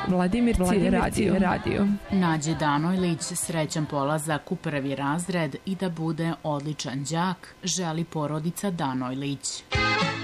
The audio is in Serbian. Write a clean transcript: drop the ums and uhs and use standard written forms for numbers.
Vladimirci radio. Nađe Danojlić srećan polazak u prvi razred i da bude odličan đak želi porodica Danojlić.